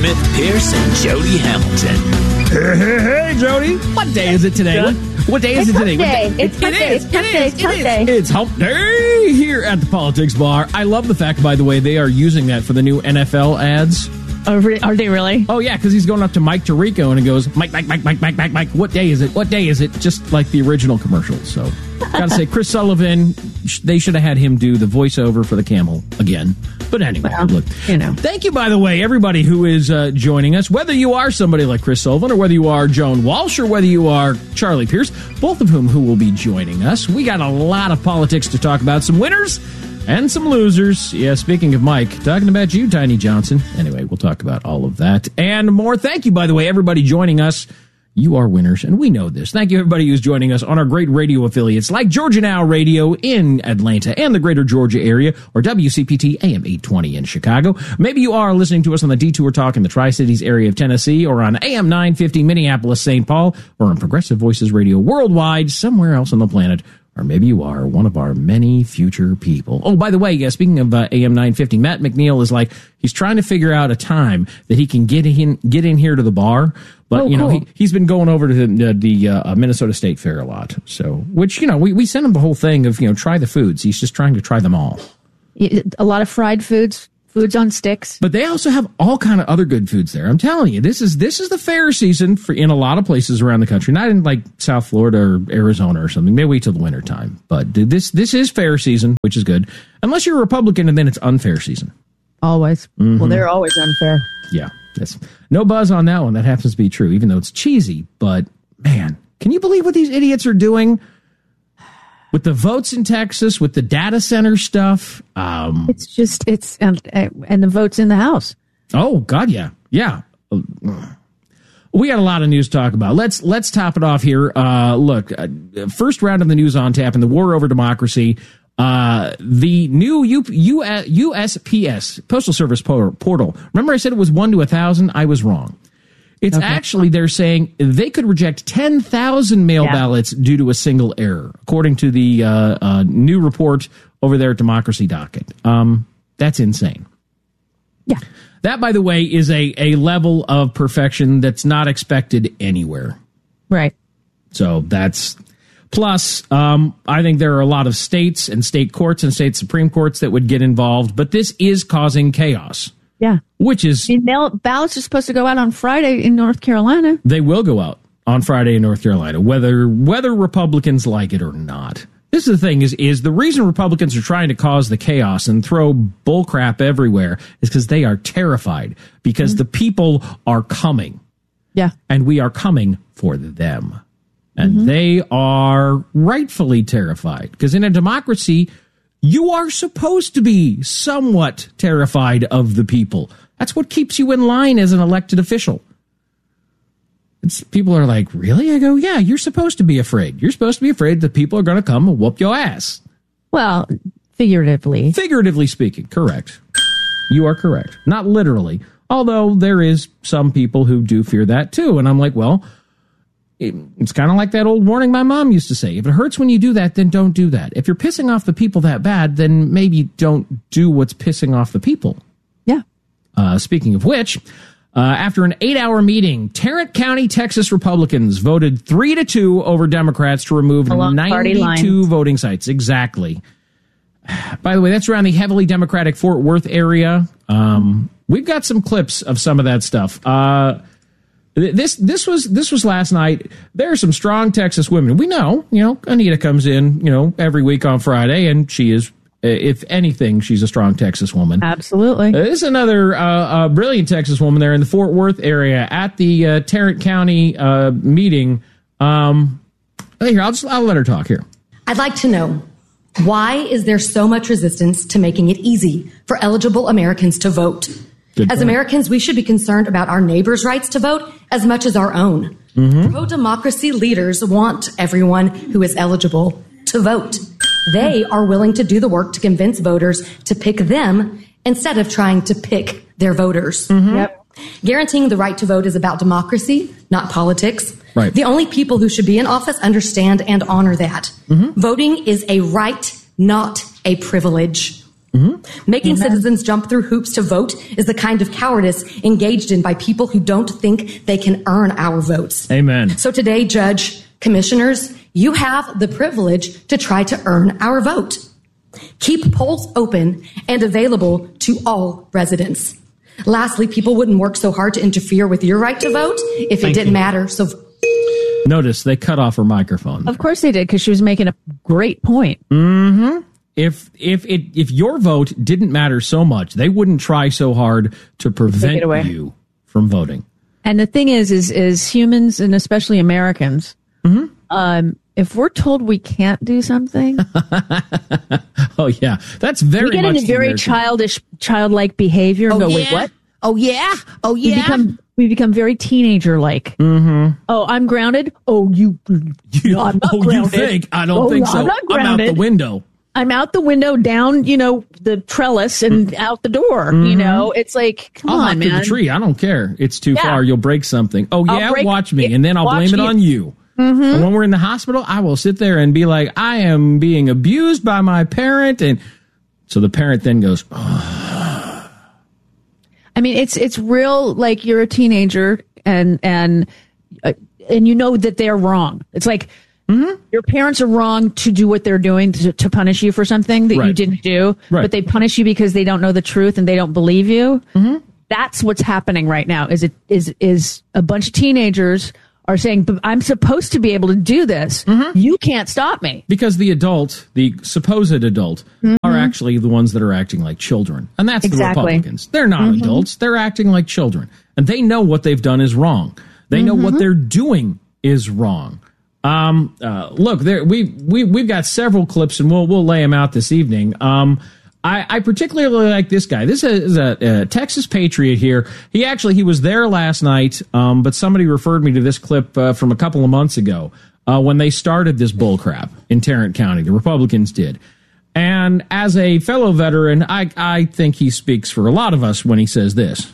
Smith, Pierce, and Jody Hamilton. Hey, Jody. What day is it today? What day is it today? It's hump day. It's hump day here at the Politics Bar. I love the fact, by the way, they are using that for the new NFL ads. Oh, are they really? Oh, yeah, because he's going up to Mike Tirico and it goes, Mike. What day is it? What day is it? Just like the original commercial. So, gotta say, Chris Sullivan, they should have had him do the voiceover for the camel again. But anyway, well, look. You know. Thank you, by the way, everybody who is joining us, whether you are somebody like Chris Sullivan or whether you are Joan Walsh or whether you are Charlie Pierce, both of who will be joining us. We got a lot of politics to talk about, some winners and some losers. Yeah, speaking of Mike, talking about you, Tiny Johnson. Anyway, we'll talk about all of that and more. Thank you, by the way, everybody joining us. You are winners, and we know this. Thank you, everybody who's joining us on our great radio affiliates like Georgia Now Radio in Atlanta and the greater Georgia area, or WCPT AM 820 in Chicago. Maybe you are listening to us on the Detour Talk in the Tri-Cities area of Tennessee, or on AM 950 Minneapolis, St. Paul, or on Progressive Voices Radio worldwide, somewhere else on the planet. Or maybe you are one of our many future people. Oh, by the way, speaking of AM 950, Matt McNeil is like, he's trying to figure out a time that he can get in here to the bar. But, cool. He's been going over to the Minnesota State Fair a lot. So, which, we sent him the whole thing of, try the foods. He's just trying to try them all. A lot of fried foods on sticks. But they also have all kind of other good foods there. I'm telling you, this is the fair season in a lot of places around the country. Not in like South Florida or Arizona or something. Maybe wait till the winter time. But this is fair season, which is good. Unless you're a Republican, and then it's unfair season. Always. Mm-hmm. Well, they're always unfair. Yeah. That's no buzz on that one. That happens to be true, even though it's cheesy. But man, can you believe what these idiots are doing? With the votes in Texas, with the data center stuff. And the votes in the House. Oh, God, yeah. Yeah. We got a lot of news to talk about. Let's top it off here. First round of the news on tap in the war over democracy. The new USPS, Postal Service portal. Remember I said it was 1 to 1,000? I was wrong. It's actually, they're saying they could reject 10,000 mail ballots due to a single error, according to the new report over there at Democracy Docket. That's insane. Yeah. That, by the way, is a level of perfection that's not expected anywhere. Right. So that's... Plus, I think there are a lot of states and state courts and state Supreme Courts that would get involved, but this is causing chaos. Yeah. Which is... ballots are supposed to go out on Friday in North Carolina. They will go out on Friday in North Carolina, whether Republicans like it or not. This is the thing, is the reason Republicans are trying to cause the chaos and throw bullcrap everywhere is because they are terrified, because the people are coming. Yeah. And we are coming for them. And they are rightfully terrified, because in a democracy, you are supposed to be somewhat terrified of the people. That's what keeps you in line as an elected official. People are like, really? I go, yeah, you're supposed to be afraid. You're supposed to be afraid that people are going to come and whoop your ass. Well, figuratively. Figuratively speaking, correct. You are correct. Not literally. Although there is some people who do fear that too. And I'm like, well... It's kind of like that old warning my mom used to say. If it hurts when you do that, then don't do that. If you're pissing off the people that bad, then maybe don't do what's pissing off the people. Yeah. Speaking of which, after an 8-hour meeting, Tarrant County, Texas Republicans voted 3-2 over Democrats to remove 92 voting sites. Exactly. By the way, that's around the heavily Democratic Fort Worth area. We've got some clips of some of that stuff. This was last night. There are some strong Texas women. We know, Anita comes in, every week on Friday, and she is, if anything, she's a strong Texas woman. Absolutely. This is another brilliant Texas woman there in the Fort Worth area at the Tarrant County meeting. Here, I'll let her talk here. I'd like to know, why is there so much resistance to making it easy for eligible Americans to vote? As Americans, we should be concerned about our neighbors' rights to vote as much as our own. Pro-democracy leaders want everyone who is eligible to vote. They are willing to do the work to convince voters to pick them instead of trying to pick their voters. Yep. Guaranteeing the right to vote is about democracy, not politics. Right. The only people who should be in office understand and honor that. Voting is a right, not a privilege. Making citizens jump through hoops to vote is the kind of cowardice engaged in by people who don't think they can earn our votes. Amen. So today, Judge, Commissioners, you have the privilege to try to earn our vote. Keep polls open and available to all residents. Lastly, people wouldn't work so hard to interfere with your right to vote if it didn't matter. So notice they cut off her microphone. Of course they did, because she was making a great point. If your vote didn't matter so much, they wouldn't try so hard to prevent you from voting. And the thing is humans, and especially Americans, if we're told we can't do something, oh yeah, that's very. We get much into very childlike behavior. And wait, what? Oh yeah. We become very teenager-like. Oh, I'm grounded. Oh, no, I'm not grounded. You think? I don't think so. I'm not grounded. I'm out the window. I'm out the window, down, the trellis, and out the door. It's like, come on, man. I'll the tree. I don't care. It's too far. You'll break something. Oh yeah, watch me, and then I'll blame it on you. And when we're in the hospital, I will sit there and be like, I am being abused by my parent, and so the parent then goes, oh. I mean, it's real. Like, you're a teenager, and you know that they're wrong. It's like, your parents are wrong to do what they're doing to punish you for something that you didn't do, but they punish you because they don't know the truth and they don't believe you. That's what's happening right now. Is a bunch of teenagers are saying, but I'm supposed to be able to do this. You can't stop me. Because the supposed adult, are actually the ones that are acting like children. And that's the Republicans. They're not adults. They're acting like children. And they know what they've done is wrong. They know what they're doing is wrong. Look, we've got several clips, and we'll lay them out this evening. I particularly like this guy. This is a Texas patriot here. He was there last night, but somebody referred me to this clip from a couple of months ago when they started this bullcrap in Tarrant County. The Republicans did. And as a fellow veteran, I think he speaks for a lot of us when he says this.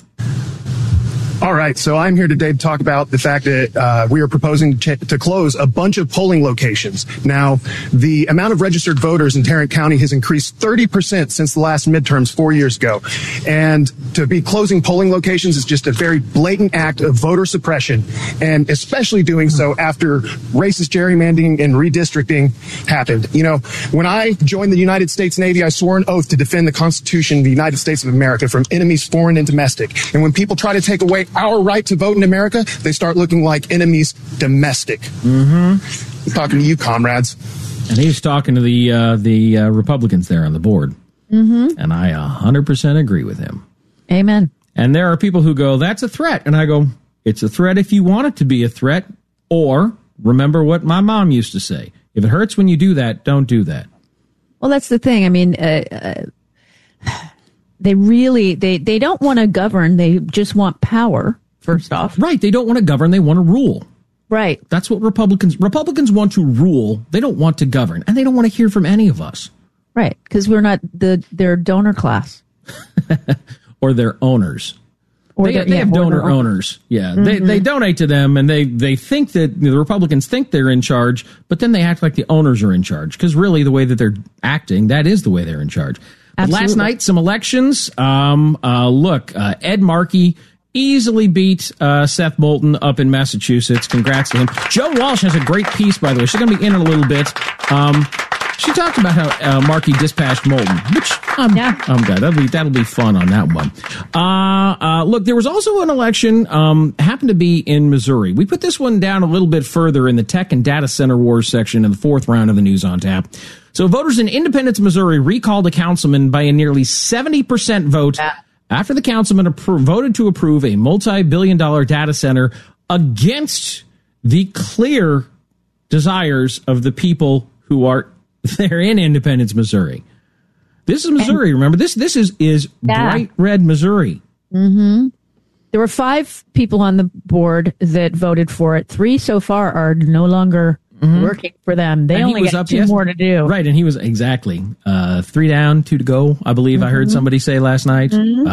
All right, so I'm here today to talk about the fact that we are proposing to close a bunch of polling locations. Now, the amount of registered voters in Tarrant County has increased 30% since the last midterms 4 years ago. And to be closing polling locations is just a very blatant act of voter suppression, and especially doing so after racist gerrymandering and redistricting happened. When I joined the United States Navy, I swore an oath to defend the Constitution of the United States of America from enemies foreign and domestic. And when people try to take away our right to vote in America, they start looking like enemies domestic. I'm talking to you, comrades. And he's talking to the Republicans there on the board. And I 100% agree with him. Amen. And there are people who go, that's a threat. And I go, it's a threat if you want it to be a threat. Or remember what my mom used to say. If it hurts when you do that, don't do that. Well, that's the thing. I mean, they really, they don't want to govern. They just want power, first off. Right. They don't want to govern. They want to rule. Right. That's what Republicans want to rule. They don't want to govern. And they don't want to hear from any of us. Right. Because we're not their donor class. Or their owners. Or they have donor owners. Yeah. They donate to them, and they think that the Republicans think they're in charge, but then they act like the owners are in charge. Because really the way that they're acting, that is the way they're in charge. Last night, some elections. Ed Markey easily beat Seth Moulton up in Massachusetts. Congrats to him. Joan Walsh has a great piece, by the way. She's going to be in a little bit. She talked about how Markey dispatched Moulton, which I'm glad. That'll be fun on that one. Look, there was also an election, happened to be in Missouri. We put this one down a little bit further in the tech and data center wars section in the fourth round of the News on Tap. So voters in Independence, Missouri recalled a councilman by a nearly 70% vote after the councilman voted to approve a multi-billion-dollar data center against the clear desires of the people who are there in Independence, Missouri. This is Missouri, remember? This is bright red Missouri. There were 5 people on the board that voted for it. 3 so far are no longer working for them. They only got 2 more to do. Right, and he was exactly 3 down, 2 to go, I believe I heard somebody say last night.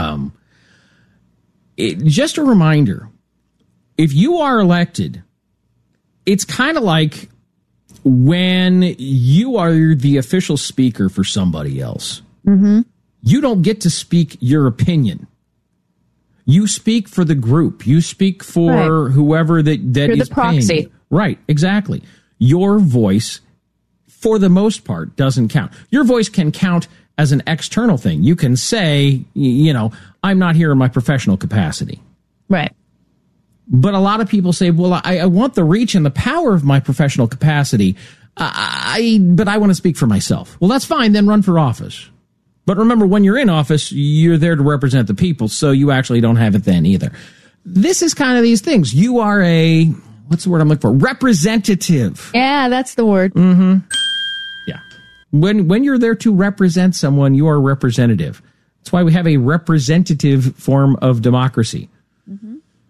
Just a reminder, if you are elected, it's kind of like when you are the official speaker for somebody else. you don't get to speak your opinion. You speak for the group. You speak for whoever that You're is the proxy. paying. Right, exactly. Your voice, for the most part, doesn't count. Your voice can count as an external thing. You can say, I'm not here in my professional capacity. Right. But a lot of people say, well, I want the reach and the power of my professional capacity, but I want to speak for myself. Well, that's fine. Then run for office. But remember, when you're in office, you're there to represent the people, so you actually don't have it then either. This is kind of these things. You are what's the word I'm looking for? Representative. Yeah, that's the word. Mm-hmm. Yeah. When you're there to represent someone, you are a representative. That's why we have a representative form of democracy. Mm-hmm.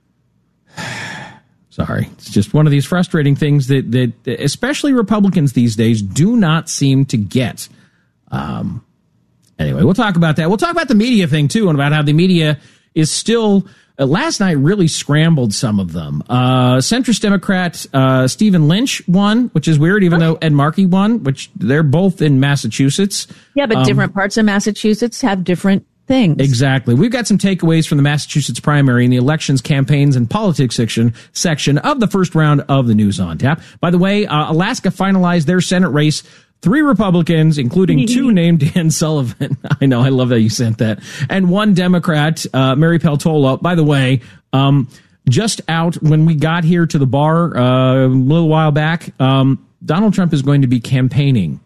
Sorry. It's just one of these frustrating things that especially Republicans these days do not seem to get. Anyway, we'll talk about that. We'll talk about the media thing, too, and about how the media is still... last night really scrambled some of them. Centrist Democrat Stephen Lynch won, which is weird, even though Ed Markey won, which they're both in Massachusetts. Yeah, but different parts of Massachusetts have different things. Exactly. We've got some takeaways from the Massachusetts primary in the elections, campaigns, and politics section of the first round of the News on Tap. By the way, Alaska finalized their Senate race. 3 Republicans, including 2 named Dan Sullivan. I know, I love that you sent that. And 1 Democrat, Mary Peltola. By the way, just out when we got here to the bar a little while back, Donald Trump is going to be campaigning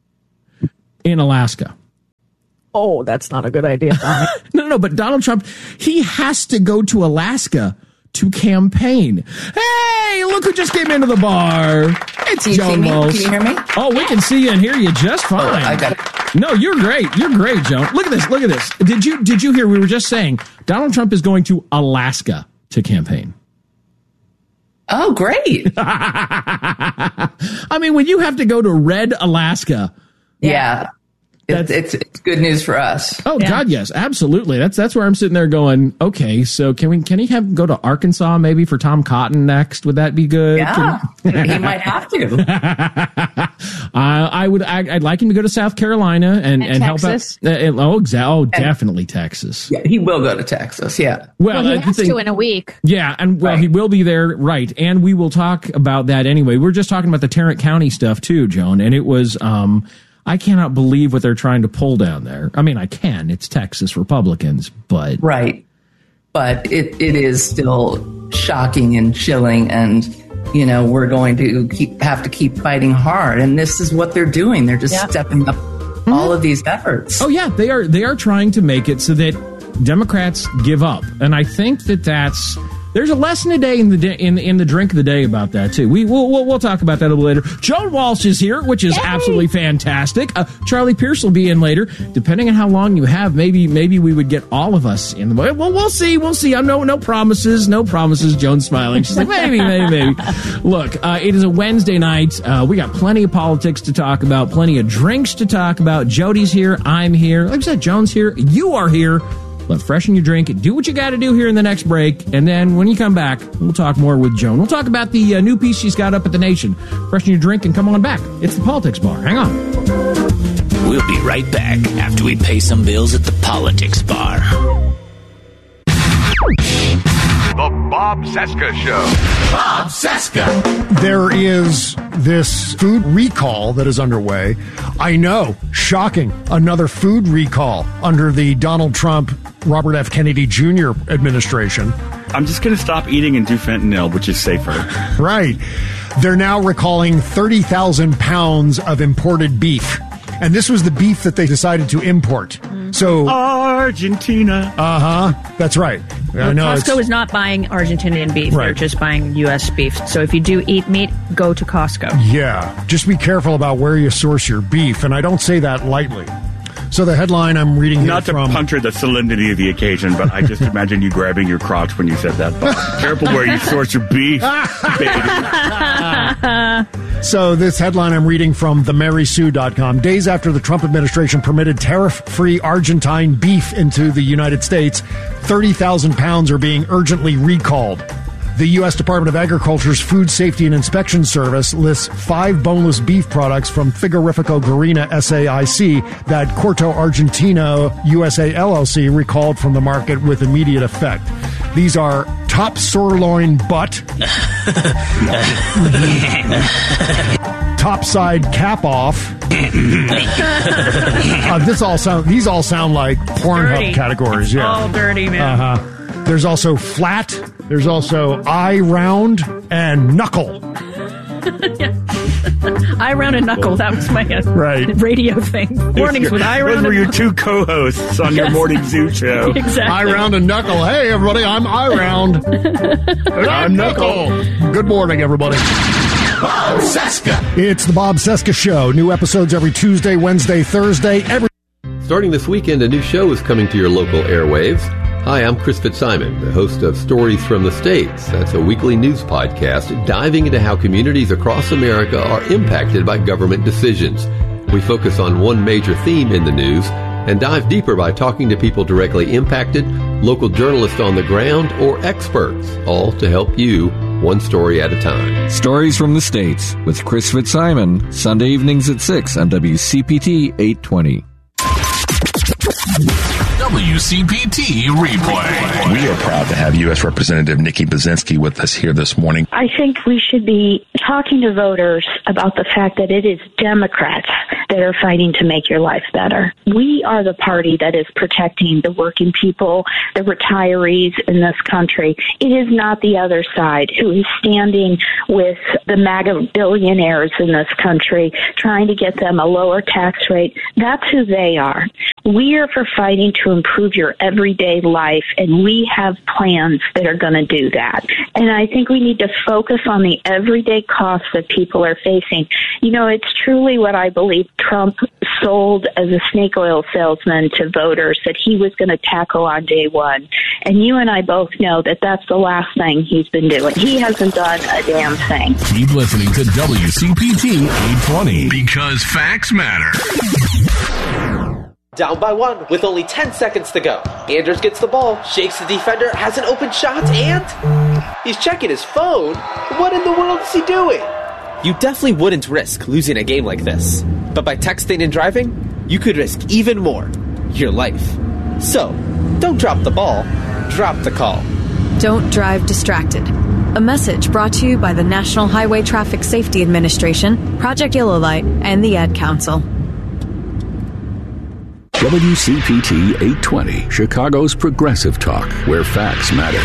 in Alaska. Oh, that's not a good idea. No, but Donald Trump, he has to go to Alaska to campaign. Hey, look who just came into the bar. It's Joan Walsh. Can you hear me? Oh, we can see you and hear you just fine. Oh, I got it. No, you're great. You're great, Joan. Look at this. Look at this. Did you hear? We were just saying Donald Trump is going to Alaska to campaign. Oh, great. I mean, when you have to go to Red Alaska. Yeah. It's good news for us. Oh, yeah. God, yes, absolutely. That's where I'm sitting there going, okay, so can he go to Arkansas maybe for Tom Cotton next? Would that be good? Yeah, he might have to. I'd like him to go to South Carolina and help out. Definitely Texas. Yeah, he will go to Texas. Yeah. Well, he has to in a week. Yeah, and he will be there, right? And we will talk about that anyway. We're just talking about the Tarrant County stuff too, Joan, and it was. I cannot believe what they're trying to pull down there. I mean, I can. It's Texas Republicans, but... Right. But it is still shocking and chilling, and, we're going to have to keep fighting hard. And this is what they're doing. They're just stepping up all of these efforts. Oh, yeah. They are trying to make it so that Democrats give up. And I think that's... There's a lesson today in the drink of the day about that too. We'll talk about that a little later. Joan Walsh is here, which is absolutely fantastic. Charlie Pierce will be in later. Depending on how long you have, maybe we would get all of us in the. Well, we'll see. No promises. No promises. Joan's smiling. She's like maybe. Look, it is a Wednesday night. We got plenty of politics to talk about, plenty of drinks to talk about. Jody's here. I'm here. Like I said, Joan's here. You are here. Let freshen your drink. Do what you got to do here in the next break. And then when you come back, we'll talk more with Joan. We'll talk about the new piece she's got up at The Nation. Freshen your drink and come on back. It's the Politics Bar. Hang on. We'll be right back after we pay some bills at the Politics Bar. The Bob Cesca Show. Bob Cesca. There is this food recall that is underway. I know, shocking. Another food recall under the Donald Trump, Robert F. Kennedy Jr. administration. I'm just going to stop eating and do fentanyl, which is safer. Right. They're now recalling 30,000 pounds of imported beef. And this was the beef that they decided to import. So Argentina. That's right. Well, Costco is not buying Argentinian beef. Right. They're just buying U.S. beef. So if you do eat meat, go to Costco. Yeah. Just be careful about where you source your beef. And I don't say that lightly. So the headline I'm reading Not to puncture the solemnity of the occasion, but I just imagine you grabbing your crotch when you said that. Careful where you source your beef, baby. So this headline I'm reading from themarysue.com. Days after the Trump administration permitted tariff-free Argentine beef into the United States, 30,000 pounds are being urgently recalled. The U.S. Department of Agriculture's Food Safety and Inspection Service lists 5 boneless beef products from Frigorifico Garina SAIC that Corto Argentino USA LLC recalled from the market with immediate effect. These are top sirloin butt, topside cap off. These all sound like Pornhub categories. It's all dirty, man. There's also flat. There's also eye round and knuckle. Eye round and knuckle. That was my radio thing. Mornings with eye round. Those were your 2 co-hosts on your morning zoo show. Exactly. Eye round and knuckle. Hey, everybody, I'm eye round. And I'm knuckle. Good morning, everybody. Bob Cesca. It's the Bob Cesca Show. New episodes every Tuesday, Wednesday, Thursday. Starting this weekend, a new show is coming to your local airwaves. Hi, I'm Chris Fitzsimon, the host of Stories from the States. That's a weekly news podcast diving into how communities across America are impacted by government decisions. We focus on one major theme in the news and dive deeper by talking to people directly impacted, local journalists on the ground, or experts, all to help you one story at a time. Stories from the States with Chris Fitzsimon, Sunday evenings at 6 on WCPT 820. WCPT Replay. We are proud to have U.S. Representative Nikki Brzezinski with us here this morning. I think we should be talking to voters about the fact that it is Democrats that are fighting to make your life better. We are the party that is protecting the working people, the retirees in this country. It is not the other side who is standing with the MAGA billionaires in this country, trying to get them a lower tax rate. That's who they are. We are for fighting to improve your everyday life, and we have plans that are going to do that. And I think we need to focus on the everyday costs that people are facing. You know, it's truly what I believe Trump sold as a snake oil salesman to voters that he was going to tackle on day one. And you and I both know that that's the last thing he's been doing. He hasn't done a damn thing. Keep listening to WCPT 820 because facts matter. Down by 1 with only 10 seconds to go. Anders gets the ball, shakes the defender, has an open shot, and he's checking his phone. What in the world is he doing? You definitely wouldn't risk losing a game like this. But by texting and driving, you could risk even more. Your life. So, don't drop the ball. Drop the call. Don't drive distracted. A message brought to you by the National Highway Traffic Safety Administration, Project Yellow Light, and the Ad Council. WCPT 820, Chicago's progressive talk, where facts matter.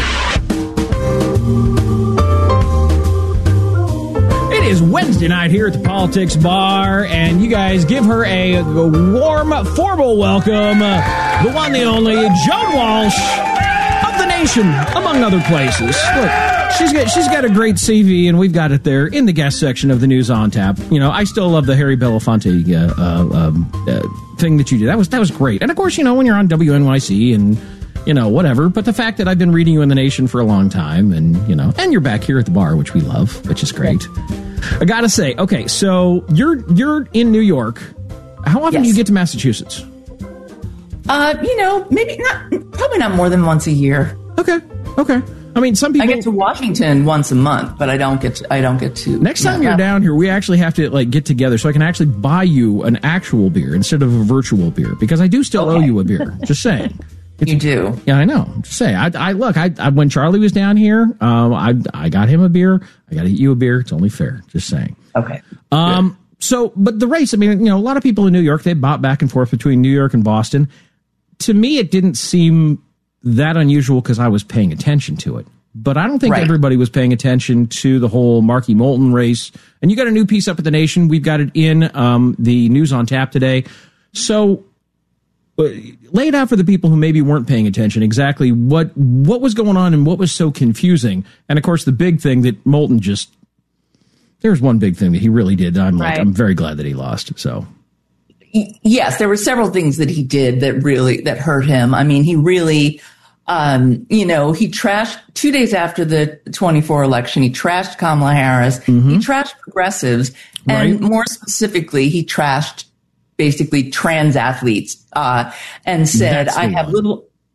It is Wednesday night here at the Politics Bar, and you guys give her a warm, formal welcome. The one, the only, Joan Walsh of the Nation, among other places. Look, she's got a great CV, and we've got it there in the guest section of the News on Tap. You know, I still love the Harry Belafonte thing that you did. That was great. And of course, you know, when you're on WNYC and, you know, whatever. But the fact that I've been reading you in the Nation for a long time, and, you know, and you're back here at the bar, which we love, which is great. I gotta say, okay, so you're in New York. How often do you get to Massachusetts? You know, probably not more than once a year. Okay. I mean, some people. I get to Washington once a month, but I don't get to. Next time you're down here, we actually have to like get together so I can actually buy you an actual beer instead of a virtual beer, because I do still owe you a beer. Just saying. You do. Yeah, I know. Just saying. I look. When Charlie was down here, I got him a beer. I got to get you a beer. It's only fair. Just saying. Okay. So, but the race. I mean, you know, a lot of people in New York, they bop back and forth between New York and Boston. To me, it didn't seem that unusual because I was paying attention to it. But I don't think everybody was paying attention to the whole Markey Moulton race. And you got a new piece up at the Nation. We've got it in the News on Tap today. So lay it out for the people who maybe weren't paying attention exactly what was going on and what was so confusing. And of course, the big thing that Moulton there's one big thing that he really did. I'm very glad that he lost. So. Yes, there were several things that he did that hurt him. I mean, he really, he trashed 2 days after the 24 election. He trashed Kamala Harris. Mm-hmm. He trashed progressives. And more specifically, he trashed basically trans athletes, and said, I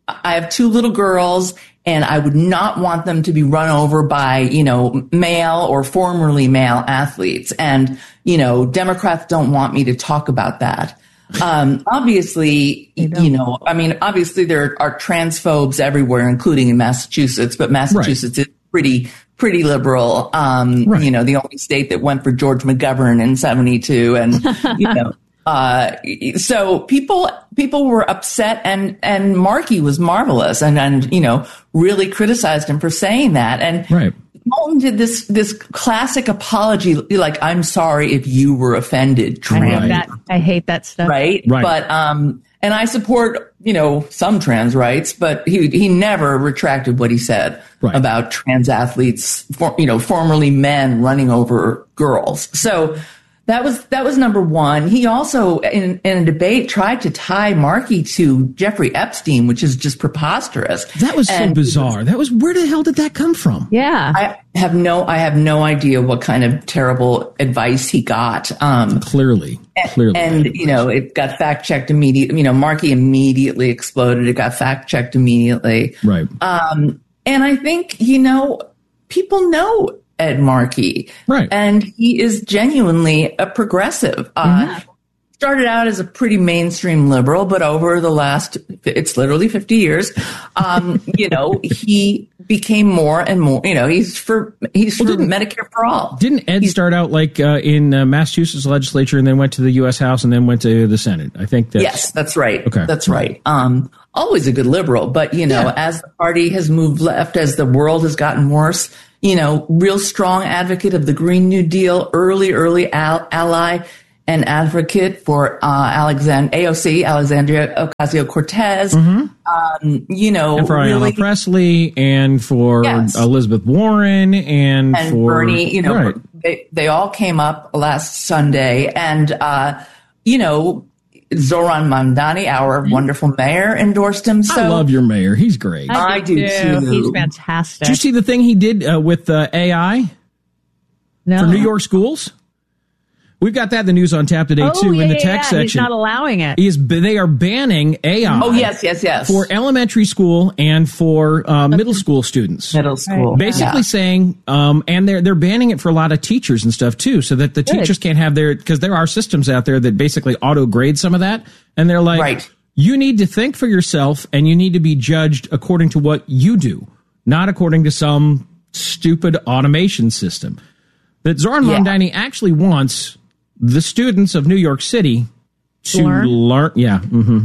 I have 2 little girls, and I would not want them to be run over by, male or formerly male athletes. And, Democrats don't want me to talk about that. Obviously, obviously there are transphobes everywhere, including in Massachusetts, but Massachusetts is pretty liberal. The only state that went for George McGovern in 1972. And, so people were upset, and Markey was marvelous and really criticized him for saying that. And Moulton did this classic apology, like, I'm sorry if you were offended. I hate that stuff. Right. But, and I support, some trans rights, but he never retracted what he said about trans athletes, formerly men running over girls. So that was number one. He also, in a debate, tried to tie Markey to Jeffrey Epstein, which is just preposterous. That was so bizarre. Where the hell did that come from? Yeah. I have no idea what kind of terrible advice he got. Clearly. And, it got fact checked immediately. Markey immediately exploded. It got fact checked immediately. Right. And I think, people know Ed Markey. Right. And he is genuinely a progressive. Started out as a pretty mainstream liberal, but over the last, it's literally 50 years, he became more and more, he's for Medicare for all. Didn't Ed start out like in Massachusetts legislature and then went to the U.S. House and then went to the Senate? I think yes, that's right. Okay. That's right. Always a good liberal, but, as the party has moved left, as the world has gotten worse, real strong advocate of the Green New Deal, early ally and advocate for AOC, Alexandria Ocasio-Cortez, and for Ayanna Pressley, and for Elizabeth Warren, and for Bernie. They all came up last Sunday, and Zoran Mamdani, our wonderful mayor, endorsed him. So I love your mayor; he's great. I do too. He's fantastic. Did you see the thing he did with AI for New York schools? We've got that in the news on tap today, too, in the tech section. He's not allowing it. They are banning AI. Oh, yes. For elementary school and for middle school students. Middle school. Basically saying, and they're banning it for a lot of teachers and stuff, too, so that the teachers can't have because there are systems out there that basically auto-grade some of that. And they're like, you need to think for yourself, and you need to be judged according to what you do, not according to some stupid automation system. That Zoran Mamdani actually wants the students of New York City to learn. Yeah. Mm-hmm.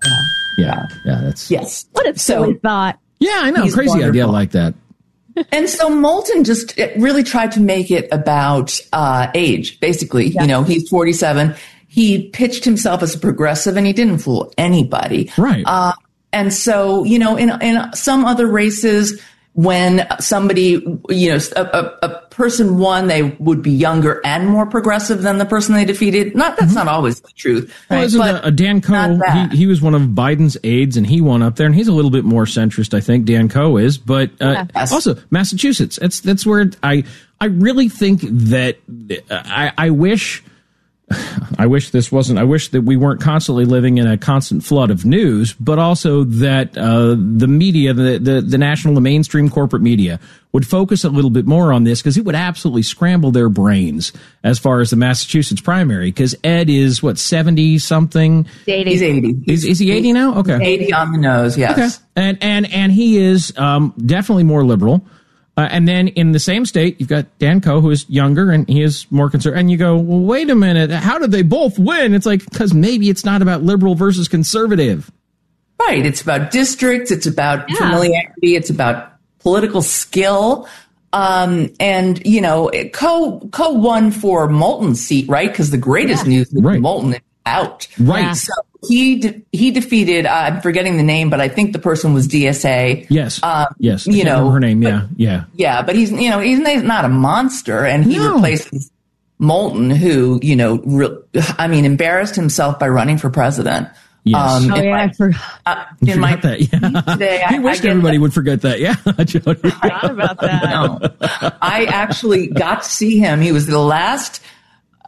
That's What a silly thought. Yeah, I know. Crazy wonderful idea like that. And so Moulton just really tried to make it about age, basically. Yeah. He's 47. He pitched himself as a progressive, and he didn't fool anybody. Right. And so, in some other races, when somebody, a person won, they would be younger and more progressive than the person they defeated. That's not always the truth. Well, isn't Dan Coe, he was one of Biden's aides, and he won up there, and he's a little bit more centrist, I think, Dan Coe is. But also, Massachusetts, that's where I really think that I wish this wasn't. I wish that we weren't constantly living in a constant flood of news, but also that the media, the national, the mainstream corporate media, would focus a little bit more on this, because it would absolutely scramble their brains as far as the Massachusetts primary. Because Ed is 70 something. He's 80. Is he 80 now? Okay, 80 on the nose. Yes. Okay. And he is definitely more liberal. And then in the same state, you've got Dan Coe, who is younger, and he is more conservative. And you go, well, wait a minute, how did they both win? It's like, because maybe it's not about liberal versus conservative. Right. It's about districts. It's about familiarity. It's about political skill. And, Coe won for Moulton's seat, right? Because the greatest news is Moulton is out. Right. Yeah. So he defeated, I'm forgetting the name, but I think the person was DSA. Yes. Yes. I can't remember her name. Yeah. Yeah. But he's not a monster, and he replaces Moulton, who, embarrassed himself by running for president. Yes. I forgot. In my that. Yeah. Today, he wished everybody would forget that. Yeah. I forgot about that. No. I actually got to see him. He was the last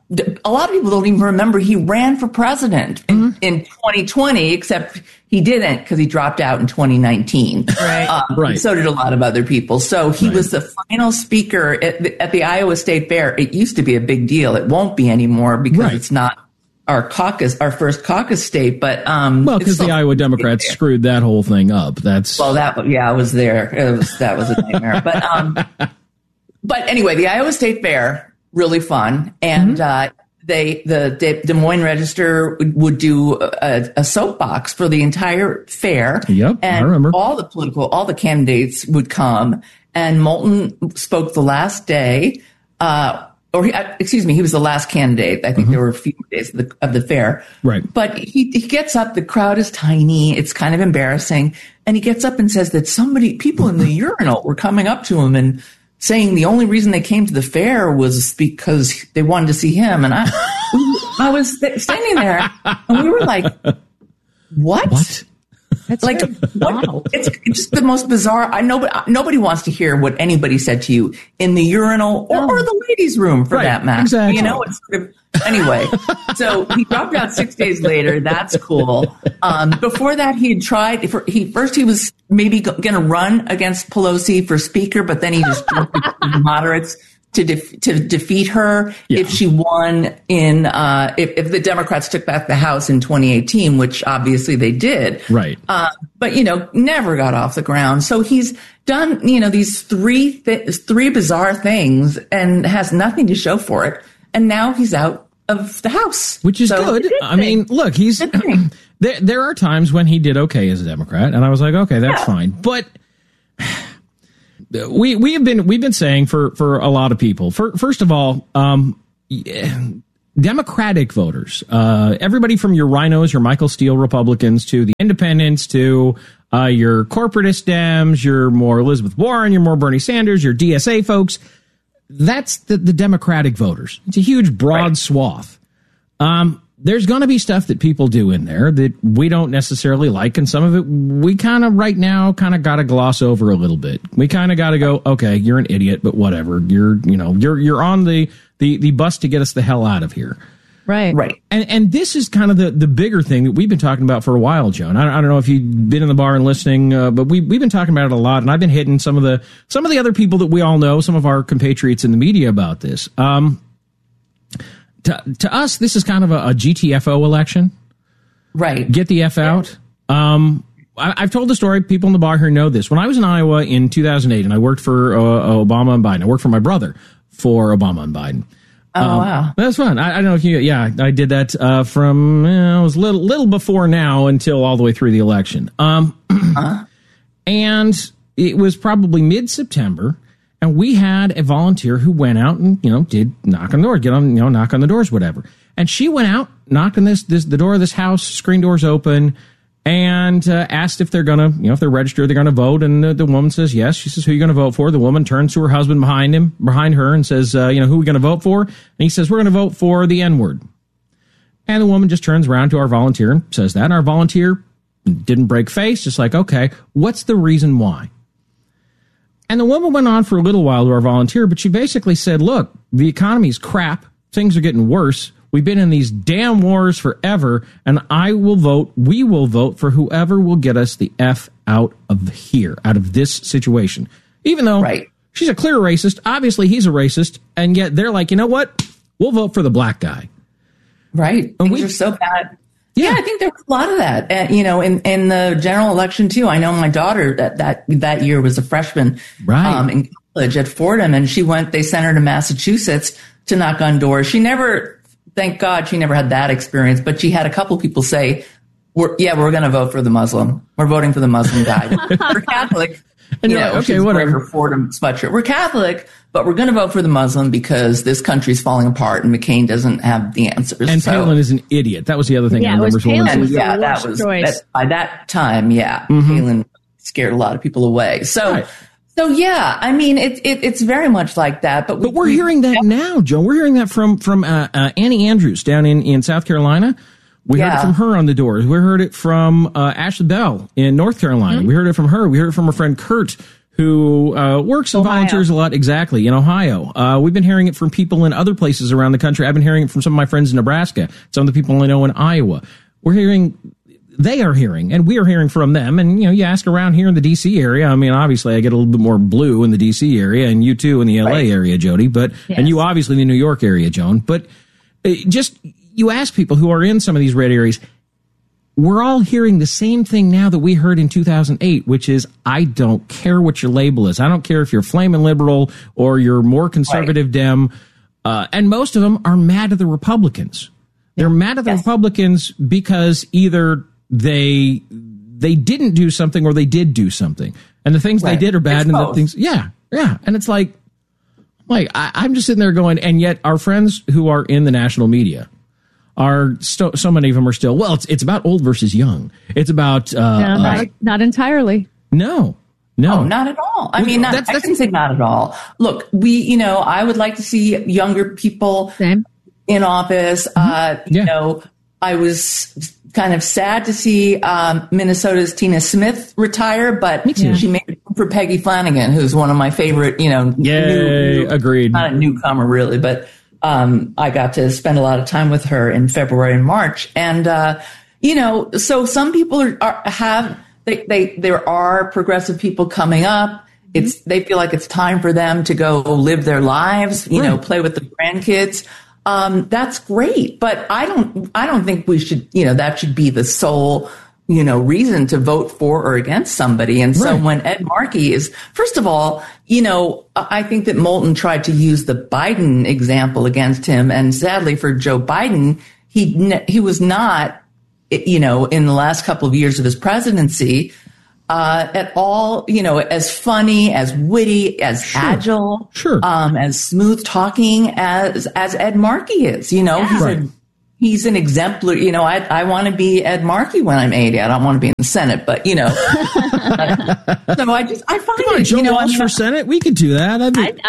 a lot of people don't even remember he ran for president in 2020, except he didn't because he dropped out in 2019. Right. Right. So did a lot of other people. So he was the final speaker at the Iowa State Fair. It used to be a big deal. It won't be anymore because it's not our first caucus state. But because the Iowa Democrats screwed that whole thing up. I was there. That was a nightmare. But anyway, the Iowa State Fair. Really fun. And the Des Moines Register would do a soapbox for the entire fair. Yep, and I remember. all the candidates would come. And Moulton spoke the last day, he was the last candidate. I think there were a few days of the fair. Right. But he gets up, the crowd is tiny, it's kind of embarrassing. And he gets up and says that people in the urinal were coming up to him and saying the only reason they came to the fair was because they wanted to see him. And I was standing there and we were like, what? That's like, wow. It's just the most bizarre. Nobody wants to hear what anybody said to you in the urinal or the ladies' room for that matter. Exactly. You know, it's sort of, anyway. So he dropped out 6 days later. That's cool. Before that, he had tried. He was maybe going to run against Pelosi for speaker, but then he just jumped the moderates to defeat her if she won if the Democrats took back the House in 2018, which obviously they did. Right. But, never got off the ground. So he's done, these three bizarre things and has nothing to show for it. And now he's out of the House. Which is good. I mean, look, there are times when he did okay as a Democrat, and I was like, okay, that's fine. But we've been saying for a lot of people, first of all, Democratic voters, everybody from your rhinos, your Michael Steele Republicans, to the independents, to your corporatist Dems, your more Elizabeth Warren, your more Bernie Sanders, your DSA folks. That's the Democratic voters. It's a huge, broad swath. There's going to be stuff that people do in there that we don't necessarily like, and some of it we kind of right now got to gloss over a little bit. We kind of got to go, okay, you're an idiot, but whatever. You're on the bus to get us the hell out of here. Right. Right. And this is kind of the bigger thing that we've been talking about for a while, Joan. I don't know if you've been in the bar and listening, but we've been talking about it a lot, and I've been hitting some of the other people that we all know, some of our compatriots in the media about this. To us, this is kind of a GTFO election. Right. Get the F out. I've told the story. People in the bar here know this. When I was in Iowa in 2008, and I worked for Obama and Biden, I worked for my brother for Obama and Biden. Oh, wow. That's fun. I don't know if I did that from, it was little before now until all the way through the election. And it was probably mid-September, and we had a volunteer who went out and, did knock on the door, knock on the doors, whatever. And she went out, knocked on the door of this house, screen doors open, and asked if they're going to, if they're registered, they're going to vote. And the woman says yes. She says, who are you going to vote for? The woman turns to her husband behind her and says, who are we going to vote for? And he says, we're going to vote for the N-word. And the woman just turns around to our volunteer and says that. And our volunteer didn't break face, just like, okay, what's the reason why? And the woman went on for a little while to our volunteer, but she basically said, look, the economy's crap. Things are getting worse. We've been in these damn wars forever, and we will vote for whoever will get us the F out of here, out of this situation. Even though she's a clear racist, obviously he's a racist, and yet they're like, you know what? We'll vote for the black guy. Right. Things are so bad. Yeah, I think there was a lot of that, in the general election, too. I know my daughter that year was a freshman in college at Fordham, and they sent her to Massachusetts to knock on doors. Thank God she never had that experience, but she had a couple people say, we're going to vote for the Muslim. We're voting for the Muslim guy. We're Catholic. And you're like, okay, whatever. Fordham sweatshirt. We're Catholic, but we're going to vote for the Muslim because this country's falling apart and McCain doesn't have the answers. And Palin is an idiot. That was the other thing I remember. By that time, Palin scared a lot of people away. So I mean, it's very much like that. But we're hearing that now, Joe. We're hearing that from Annie Andrews down in South Carolina. We heard it from her on the doors. We heard it from Ashley Bell in North Carolina. We heard it from her. We heard it from her friend Kurt, who works and volunteers a lot, exactly, in Ohio. We've been hearing it from people in other places around the country. I've been hearing it from some of my friends in Nebraska, some of the people I know in Iowa. They are hearing, and we are hearing from them. And, you ask around here in the D.C. area. I mean, obviously, I get a little bit more blue in the D.C. area, and you too in the L.A. area, Jody, and you obviously in the New York area, Joan. But you ask people who are in some of these red areas, we're all hearing the same thing now that we heard in 2008, which is, I don't care what your label is. I don't care if you're flaming liberal or you're more conservative Dem. And most of them are mad at the Republicans. They're mad at the Republicans because either they didn't do something or they did do something. And the things they did are bad. And the things, And it's like I'm just sitting there going, and yet our friends who are in the national media are so many of them are still, well, it's about old versus young. It's about, not entirely. No, not at all. I mean, I can say not at all. Look, I would like to see younger people in office. I was kind of sad to see Minnesota's Tina Smith retire, but she made it for Peggy Flanagan, who's one of my favorite, agreed. Not a newcomer really, but I got to spend a lot of time with her in February and March. And, so some people there are progressive people coming up. They feel like it's time for them to go live their lives, play with the grandkids. That's great, but I don't think we should, that should be the sole, reason to vote for or against somebody. And so when Ed Markey is, first of all, I think that Moulton tried to use the Biden example against him. And sadly for Joe Biden, he was not, in the last couple of years of his presidency, at all, as funny, as witty, as agile, as smooth talking as Ed Markey is. He's an exemplar. I want to be Ed Markey when I'm 80. I don't want to be in the Senate, but so I find Come on, Joe Walsh for Senate. We could do that.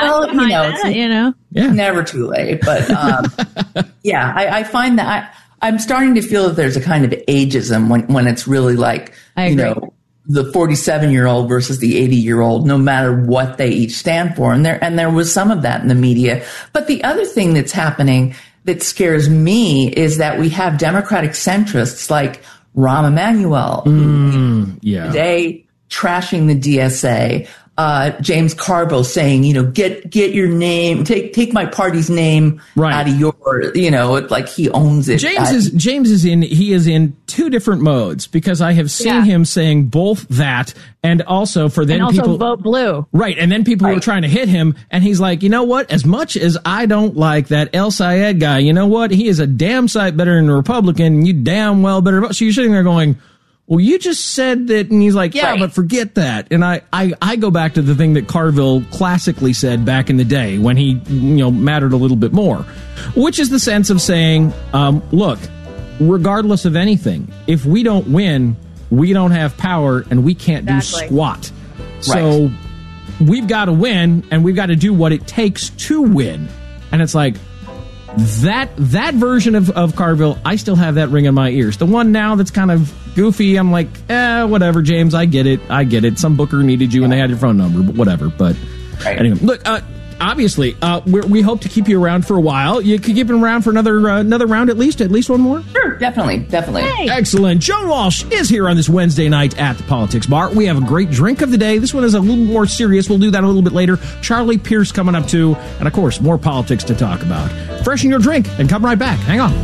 Never too late. But I find that I'm starting to feel that there's a kind of ageism when it's really like the 47-year-old versus the 80-year-old, no matter what they each stand for. And there was some of that in the media. But the other thing that's happening that scares me is that we have Democratic centrists like Rahm Emanuel, today trashing the DSA. James Carville saying, get your name, take my party's name out of your, like he owns it. James is in two different modes, because I have seen him saying both that and also people vote blue. Right. And then people were trying to hit him, and he's like, you know what? As much as I don't like that El Sayed guy, you know what? He is a damn sight better than a Republican, and you damn well better. So you're sitting there going, well, you just said that, and he's like, but forget that. And I go back to the thing that Carville classically said back in the day when he, mattered a little bit more, which is the sense of saying, look, regardless of anything, if we don't win, we don't have power and we can't do squat. So we've got to win, and we've got to do what it takes to win. And it's like, that version of Carville, I still have that ring in my ears. The one now that's kind of goofy, I'm like, whatever, James, I get it. Some booker needed you and they had your phone number, but whatever. But anyway, look, obviously, we hope to keep you around for a while. You could keep him around for another round, at least one more? Sure, definitely. Hey. Excellent. Joan Walsh is here on this Wednesday night at the Politics Bar. We have a great drink of the day. This one is a little more serious. We'll do that a little bit later. Charlie Pierce coming up too, and of course, more politics to talk about. Freshen your drink and come right back. Hang on.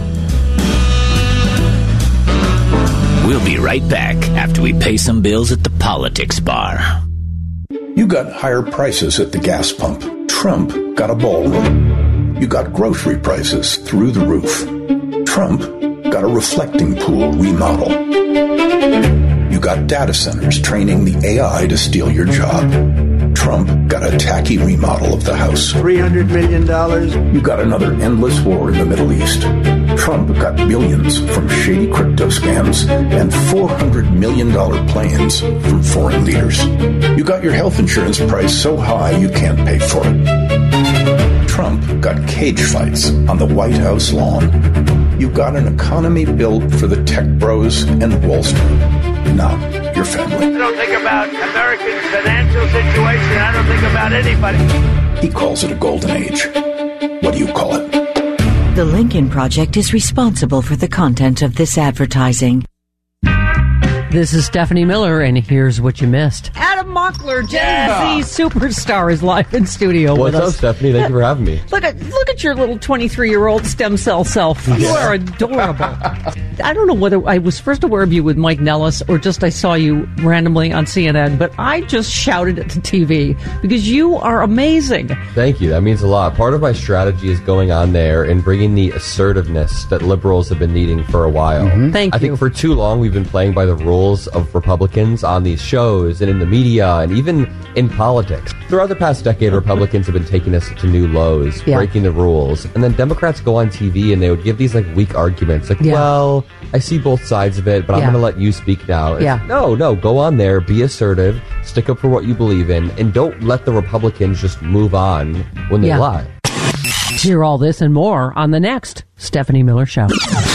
We'll be right back after we pay some bills at the Politics Bar. You got higher prices at the gas pump. Trump got a ballroom. You got grocery prices through the roof. Trump got a reflecting pool remodel. You got data centers training the AI to steal your job. Trump got a tacky remodel of the House. $300 million. You got another endless war in the Middle East. Trump got billions from shady crypto scams and $400 million planes from foreign leaders. You got your health insurance price so high you can't pay for it. Trump got cage fights on the White House lawn. You've got an economy built for the tech bros and Wall Street, not your family. I don't think about American financial situation. I don't think about anybody. He calls it a golden age. What do you call it? The Lincoln Project is responsible for the content of this advertising. This is Stephanie Miller, and here's what you missed. Adam Mockler, Gen Z superstar, is live in studio with us. What's up, Stephanie? Thank you for having me. Look at your little 23-year-old stem cell self. You are adorable. I don't know whether I was first aware of you with Mike Nellis or just I saw you randomly on CNN, but I just shouted at the TV because you are amazing. Thank you. That means a lot. Part of my strategy is going on there and bringing the assertiveness that liberals have been needing for a while. Mm-hmm. Thank you. I think for too long we've been playing by the rules of Republicans on these shows and in the media and even in politics. Throughout the past decade, Republicans have been taking us to new lows, breaking the rules. And then Democrats go on TV and they would give these like weak arguments like, well, I see both sides of it, but I'm going to let you speak now. It's, no, go on there, be assertive, stick up for what you believe in, and don't let the Republicans just move on when they lie. Hear all this and more on the next Stephanie Miller Show.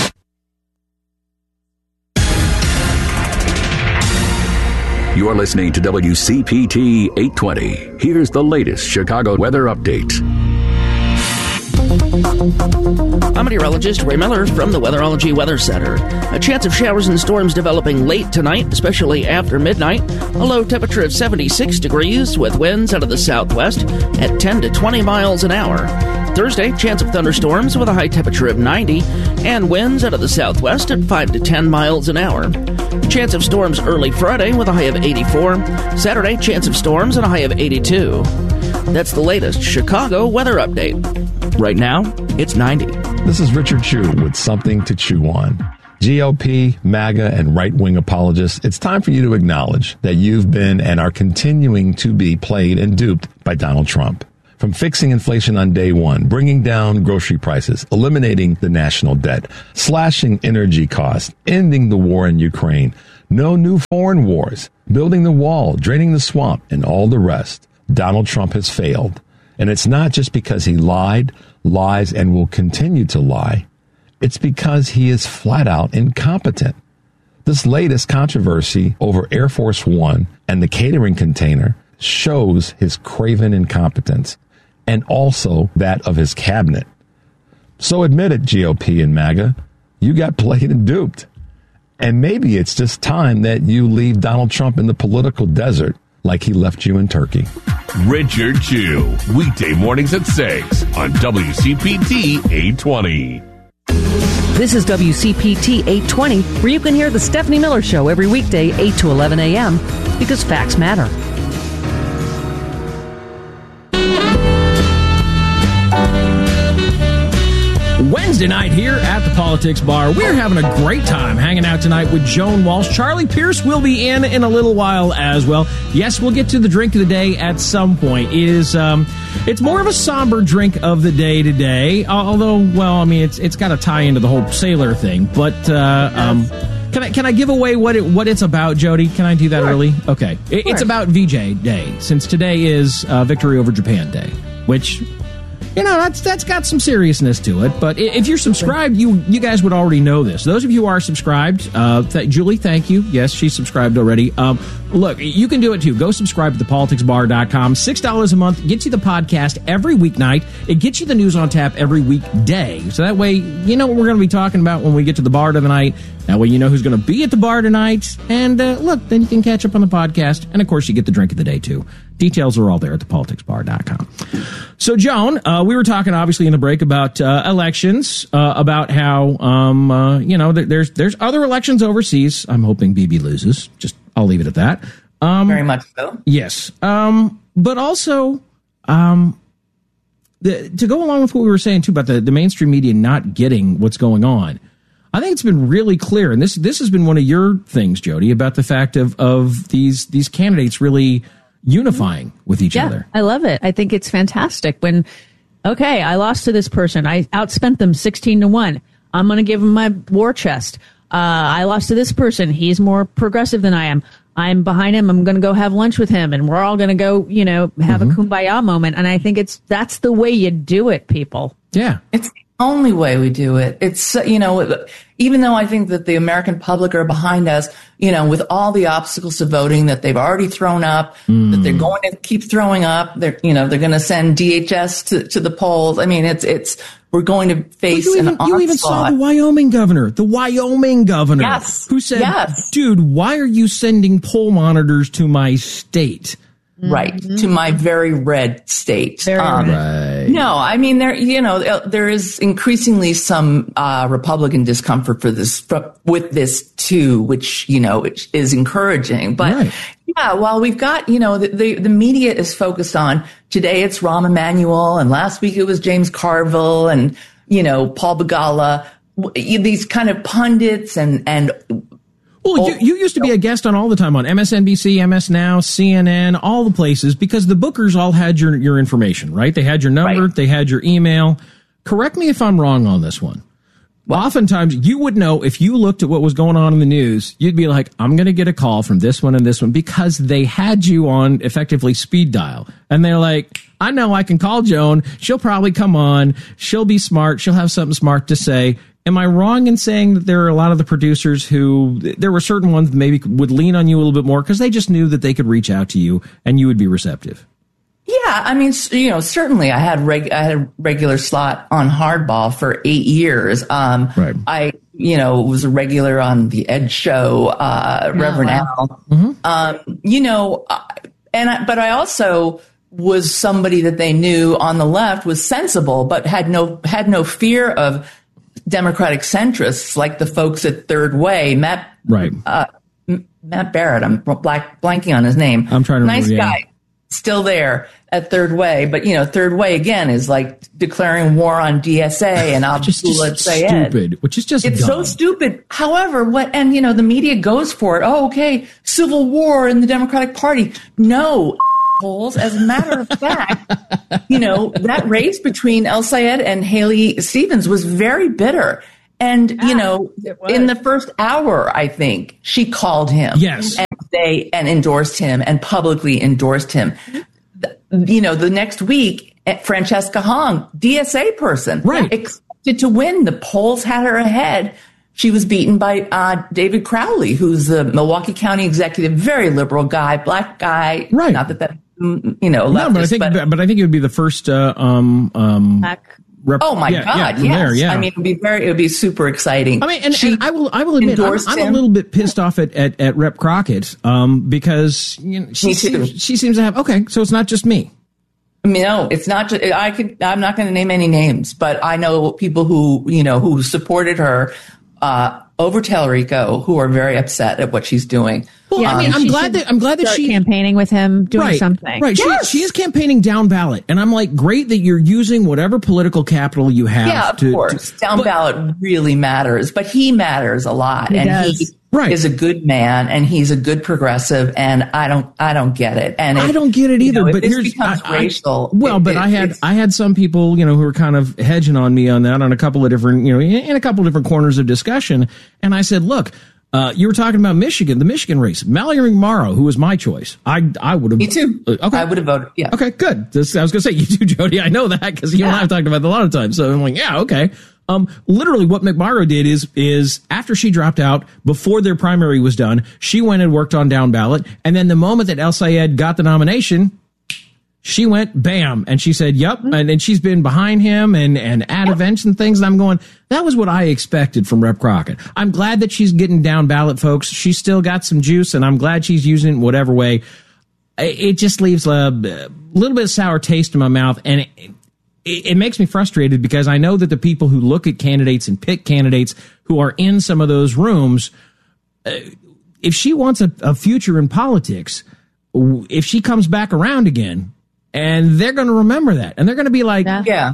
You're listening to WCPT 820. Here's the latest Chicago weather update. I'm meteorologist Ray Miller from the Weatherology Weather Center. A chance of showers and storms developing late tonight, especially after midnight. A low temperature of 76 degrees with winds out of the southwest at 10 to 20 miles an hour. Thursday, chance of thunderstorms with a high temperature of 90 and winds out of the southwest at 5 to 10 miles an hour. Chance of storms early Friday with a high of 84. Saturday, chance of storms and a high of 82. That's the latest Chicago weather update. Right now, it's 90. This is Richard Chew with something to chew on. GOP, MAGA, and right-wing apologists, it's time for you to acknowledge that you've been and are continuing to be played and duped by Donald Trump. From fixing inflation on day one, bringing down grocery prices, eliminating the national debt, slashing energy costs, ending the war in Ukraine, no new foreign wars, building the wall, draining the swamp, and all the rest, Donald Trump has failed. And it's not just because he lied, lies, and will continue to lie. It's because he is flat out incompetent. This latest controversy over Air Force One and the catering container shows his craven incompetence, and also that of his cabinet. So admit it, GOP and MAGA, you got played and duped. And maybe it's just time that you leave Donald Trump in the political desert like he left you in Turkey. Richard Chew, weekday mornings at 6 on WCPT 820. This is WCPT 820, where you can hear the Stephanie Miller Show every weekday, 8 to 11 a.m., because facts matter. Wednesday night here at the Politics Bar. We're having a great time hanging out tonight with Joan Walsh. Charlie Pierce will be in a little while as well. Yes, we'll get to the drink of the day at some point. It's more of a somber drink of the day today, although, well, I mean, it's got to tie into the whole sailor thing. But can I give away what it's about, Jody? Can I do that early? Okay. It's about VJ Day, since today is Victory Over Japan Day, which, you know, that's got some seriousness to it. But if you're subscribed, you guys would already know this. Those of you who are subscribed, Julie, thank you. Yes, she's subscribed already. Look, you can do it too. Go subscribe to thepoliticsbar.com. $6 a month gets you the podcast every weeknight. It gets you the news on tap every weekday. So that way, you know what we're going to be talking about when we get to the bar tonight. That way you know who's going to be at the bar tonight. And look, then you can catch up on the podcast. And, of course, you get the drink of the day, too. Details are all there at thepoliticsbar.com. So, Joan, we were talking, obviously, in the break about elections, about how, you know, there's other elections overseas. I'm hoping Bibi loses. I'll leave it at that. Very much so. Yes. But also, to go along with what we were saying, too, about the mainstream media not getting what's going on, I think it's been really clear, and this has been one of your things, Jody, about the fact of these candidates really unifying with each other. I love it. I think it's fantastic when, okay, I lost to this person. I outspent them 16-1. I'm going to give him my war chest. I lost to this person. He's more progressive than I am. I'm behind him. I'm going to go have lunch with him, and we're all going to go, have a kumbaya moment. And I think that's the way you do it, people. Yeah. It's only way we do it. It's, even though I think that the American public are behind us, with all the obstacles to voting that they've already thrown up, that they're going to keep throwing up, they're going to send DHS to the polls. I mean, we're going to face an onslaught. You even saw the Wyoming governor, yes. who said, dude, why are you sending poll monitors to my state? Right. To my very red state. Right. No, I mean, there is increasingly some Republican discomfort with this too, which, is encouraging. But while we've got, the media is focused on, today it's Rahm Emanuel, and last week it was James Carville and, Paul Begala, these kind of pundits and well, you used to be a guest on all the time on MSNBC, MS Now, CNN, all the places, because the bookers all had your information, right? They had your number, They had your email. Correct me if I'm wrong on this one. Well, oftentimes you would know if you looked at what was going on in the news, you'd be like, I'm going to get a call from this one and this one, because they had you on effectively speed dial. And they're like, I know I can call Joan. She'll probably come on. She'll be smart. She'll have something smart to say. Am I wrong in saying that there are a lot of the producers who, there were certain ones that maybe would lean on you a little bit more because they just knew that they could reach out to you and you would be receptive? Yeah, I mean, certainly I had a regular slot on Hardball for 8 years. I, was a regular on the Ed Show, Reverend Al. But I also was somebody that they knew on the left was sensible, but had no fear of Democratic centrists like the folks at Third Way. Matt Barrett, I'm blanking on his name. I'm trying to remember. Nice guy, yeah. Still there at Third Way, but Third Way again is like declaring war on DSA and Abdullah Sayed, stupid, which is just it's dumb. So stupid. However, the media goes for it. Oh, okay, civil war in the Democratic Party. No. As a matter of fact, that race between El Sayed and Haley Stevens was very bitter. And, in the first hour, I think, she called him. Yes. And endorsed him and publicly endorsed him. The next week, Francesca Hong, DSA person, expected to win. The polls had her ahead. She was beaten by David Crowley, who's the Milwaukee County executive, very liberal guy, black guy. Right. Not that leftist. No, but I think it would be the first. Oh my God! Yes, there, I mean, it would be super exciting. I mean, and I will admit, I'm a little bit pissed off at Rep Crockett because she seems to have so it's not just me. No, it's not just. I'm not going to name any names, but I know people who supported her over Tellerico who are very upset at what she's doing. Well, I mean, I'm glad that she's campaigning with him, doing something. Right. Yes. She is campaigning down ballot. And I'm like, great that you're using whatever political capital you have. Yeah, of course. Down ballot really matters, but he matters a lot. He is a good man and he's a good progressive. And I don't get it. And I don't get it either. But this becomes racial. I had some people, who were kind of hedging on me on that on a couple of different, in a couple of different corners of discussion. And I said, look, you were talking about Michigan, the Michigan race. Mallory McMorrow, who was my choice. I would have. Me too. Okay. I would have voted. Yeah. Okay, good. I was going to say, you too, Jody. I know that because you and I have talked about it a lot of times. So I'm like, yeah, okay. Literally what McMorrow did is after she dropped out, before their primary was done, she went and worked on down ballot. And then the moment that El Sayed got the nomination, she went bam. And she said, yep. And she's been behind him and at events and things. And I'm going, that was what I expected from Rep Crockett. I'm glad that she's getting down ballot, folks. She's still got some juice and I'm glad she's using it in whatever way. It just leaves a little bit of sour taste in my mouth. And it makes me frustrated because I know that the people who look at candidates and pick candidates who are in some of those rooms, if she wants a future in politics, if she comes back around again, and they're going to remember that, and they're going to be like, I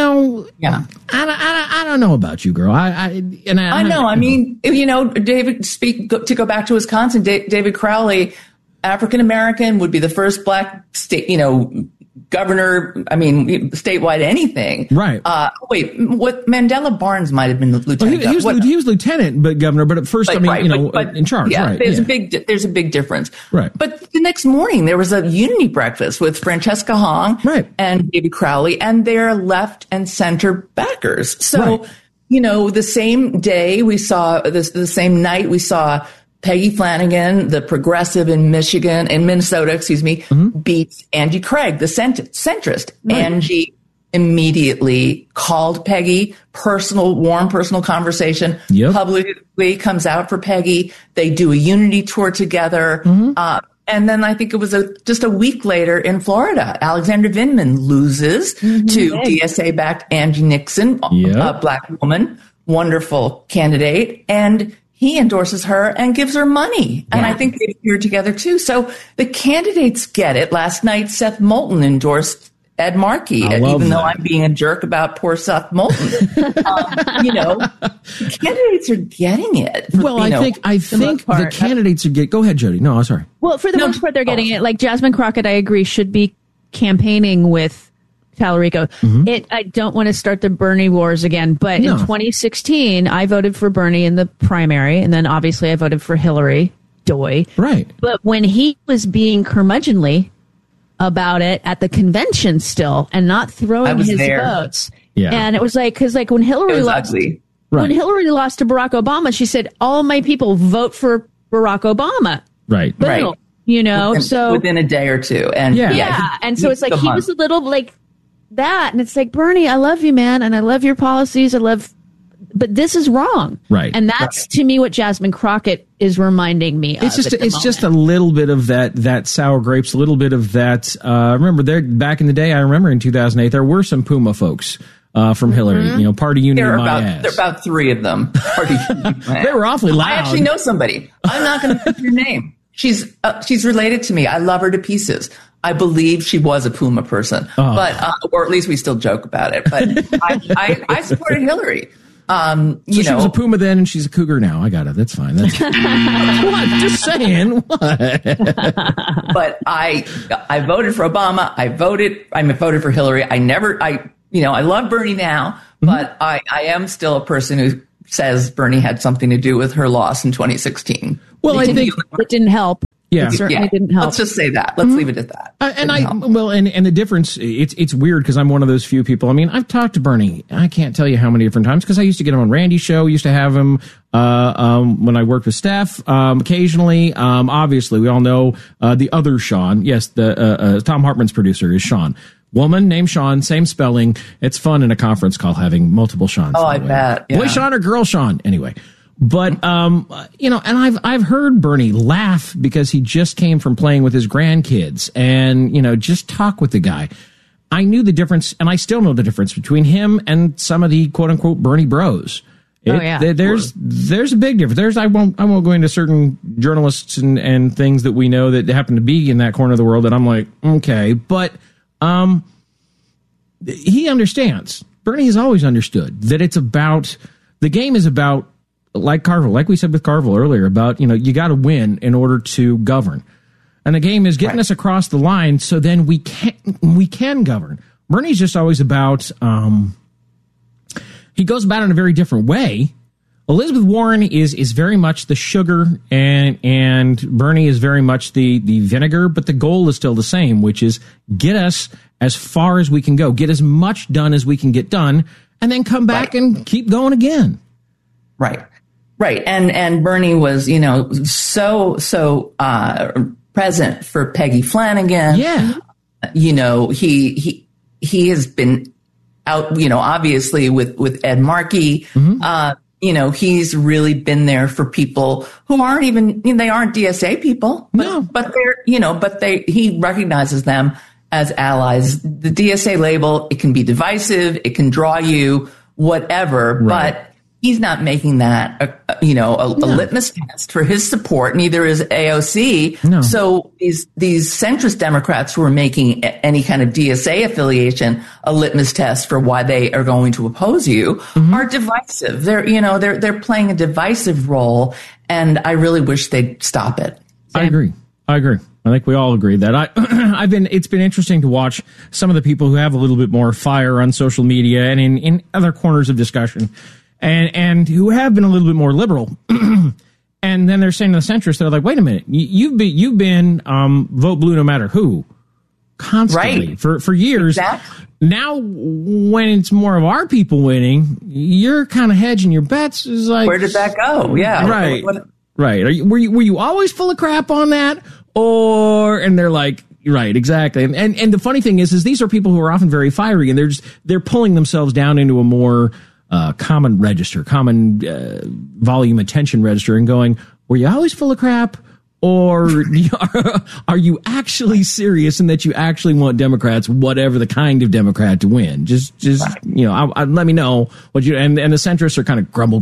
don't know about you, girl. I know. I mean, David, to go back to Wisconsin, David Crowley, African American, would be the first black state, governor, statewide anything. Right. What Mandela Barnes might have been the lieutenant. He was lieutenant, but governor. But at first, in charge. Yeah, right. There's a big difference. Right. But the next morning, there was a unity breakfast with Francesca Hong and David Crowley and their left and center backers. So, the same day we saw the same night we saw Peggy Flanagan, the progressive in Minnesota, beats Angie Craig, the centrist. Right. Angie immediately called Peggy, warm personal conversation, publicly comes out for Peggy. They do a unity tour together. And then I think it was just a week later in Florida, Alexandra Vindman loses to DSA-backed Angie Nixon, a black woman, wonderful candidate, and he endorses her and gives her money. And I think they appeared together too. So the candidates get it. Last night, Seth Moulton endorsed Ed Markey, even though I'm being a jerk about poor Seth Moulton. The candidates are getting it. I think the candidates are getting. Go ahead, Jody. No, I'm sorry. Well, for the most part, they're getting it. Like Jasmine Crockett, I agree, should be campaigning with Tallarico. I don't want to start the Bernie wars again, but in 2016, I voted for Bernie in the primary, and then obviously I voted for Hillary Doy. Right. But when he was being curmudgeonly about it at the convention still and not throwing his votes, and it was because when Hillary lost, when Hillary lost to Barack Obama, she said, "All my people vote for Barack Obama." Right. Boom. So within a day or two, and and so it's like he was a little like that, and it's like, Bernie, I love you, man, and I love your policies, but this is wrong, right? And that's to me what Jasmine Crockett is reminding me of. It's just a little bit of that sour grapes, a little bit of that. Remember, there back in the day, I remember in 2008, there were some Puma folks from Hillary, party unity. There are about 3 of them. Party they were awfully loud. I actually know somebody. I'm not going to put your name. She's related to me. I love her to pieces. I believe she was a Puma person, but or at least we still joke about it. But I supported Hillary. She was a Puma then, and she's a Cougar now. I got it. That's fine. That's what? Just saying. What? But I voted for Obama. I voted for Hillary. I love Bernie now, but I am still a person who says Bernie had something to do with her loss in 2016. Well, I think it didn't help. Yeah, it certainly didn't help. Let's just say that. Let's leave it at that. And the difference, it's weird because I'm one of those few people. I mean, I've talked to Bernie. I can't tell you how many different times because I used to get him on Randy's show. Used to have him when I worked with Steph. Occasionally, obviously, we all know the other Sean. Yes, the Tom Hartman's producer is Sean. Woman named Sean, same spelling. It's fun in a conference call having multiple Seans. Oh, I bet. Yeah. Boy Sean or girl Sean. Anyway. But, and I've heard Bernie laugh because he just came from playing with his grandkids and, just talk with the guy. I knew the difference, and I still know the difference between him and some of the quote unquote Bernie bros. There's a big difference. I won't go into certain journalists and things that we know that happen to be in that corner of the world that I'm like, okay, but, he understands. Bernie has always understood that the game is about, like Carville, like we said with Carville earlier, about, you got to win in order to govern. And the game is getting us across the line so then we can govern. Bernie's just always about, he goes about it in a very different way. Elizabeth Warren is very much the sugar and Bernie is very much the vinegar, but the goal is still the same, which is get us as far as we can go, get as much done as we can get done, and then come back and keep going again. Right. And Bernie was, so present for Peggy Flanagan. Yeah. He has been out, obviously with Ed Markey. He's really been there for people who they aren't DSA people, but he recognizes them as allies. The DSA label, it can be divisive, it can draw you, whatever, but he's not making that, a litmus test for his support. Neither is AOC. No. So these centrist Democrats who are making any kind of DSA affiliation a litmus test for why they are going to oppose you are divisive. They're playing a divisive role, and I really wish they'd stop it. Sam? I agree. I think we all agree that. It's been interesting to watch some of the people who have a little bit more fire on social media and in other corners of discussion, and who have been a little bit more liberal. And then they're saying to the centrists, they're like, wait a minute, you've been vote blue no matter who, constantly for years. Exactly. Now, when it's more of our people winning, you're kind of hedging your bets. Is like, where did that go? Yeah, right, right. Were you always full of crap on that, and they're like, right, exactly. And the funny thing is these are people who are often very fiery, and they're pulling themselves down into a more common volume attention register and going, were you always full of crap? Or are you actually serious in that you actually want Democrats, whatever the kind of Democrat, to win? Just let me know what you, and the centrists are kind of grumble.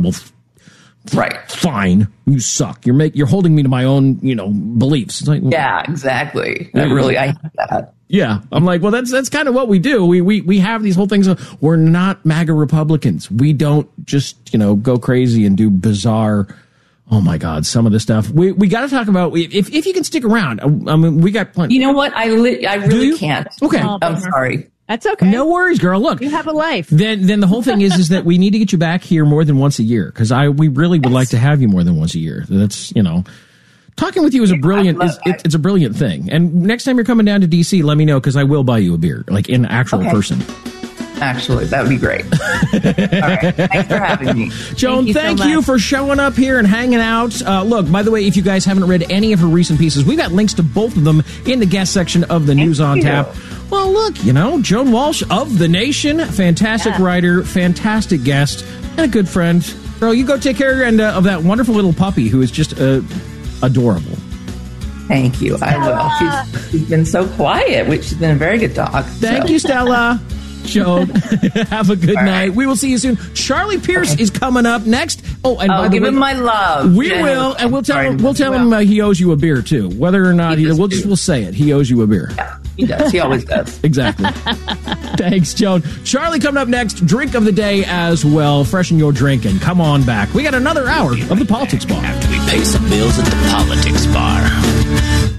Right. Fine. You suck. You're holding me to my own, beliefs. It's like, yeah, exactly. I hate that. Yeah. I'm like, well, that's kind of what we do. We have these whole things of, we're not MAGA Republicans. We don't just, go crazy and do bizarre, oh my God, some of the stuff. We got to talk about, if you can stick around. I mean, we got plenty. You know what? I really can't. Okay. I'm sorry. That's okay. No worries, girl. Look, you have a life. Then the whole thing is that we need to get you back here more than once a year, because we really would like to have you more than once a year. That's, talking with you is it's a brilliant thing. And next time you're coming down to DC, let me know, because I will buy you a beer, like in actual person. Actually, that would be great. All right. Thanks for having me. Joan, thank you for showing up here and hanging out. Look, by the way, if you guys haven't read any of her recent pieces, we've got links to both of them in the guest section of the News on Tap. Well, look, Joan Walsh of The Nation, fantastic writer, fantastic guest, and a good friend. Girl, you go take care of that wonderful little puppy who is just adorable. Thank you. I will. She's been so quiet, which has been a very good dog. Thank you, Stella. Joan, have a good night. We will see you soon. Charlie Pierce is coming up next. Oh, and by the way, give him my love. We will, and we'll tell him he owes you a beer too. Whether or not we'll say it. He owes you a beer. Yeah, he does. He always does. Exactly. Thanks, Joan. Charlie coming up next. Drink of the day as well. Freshen your drink and come on back. We got another hour of the Politics Bar. After we pay some bills at the Politics Bar.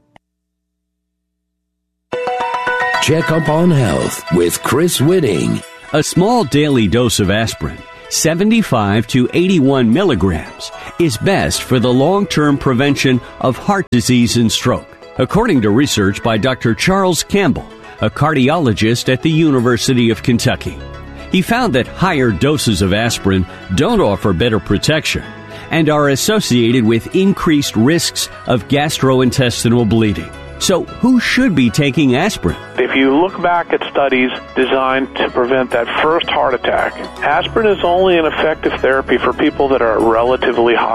Check up on health with Chris Whitting. A small daily dose of aspirin, 75 to 81 milligrams, is best for the long-term prevention of heart disease and stroke, according to research by Dr. Charles Campbell, a cardiologist at the University of Kentucky. He found that higher doses of aspirin don't offer better protection and are associated with increased risks of gastrointestinal bleeding. So who should be taking aspirin? If you look back at studies designed to prevent that first heart attack, aspirin is only an effective therapy for people that are relatively high